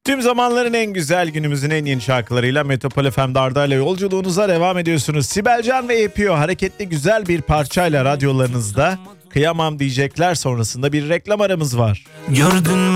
Tüm zamanların en güzel, günümüzün en yeni şarkılarıyla Metropol FM'de Arda ile yolculuğunuza devam ediyorsunuz. Sibel Can ve Epio hareketli güzel bir parçayla radyolarınızda. Kıyamam diyecekler sonrasında bir reklam aramız var. Gördün mü?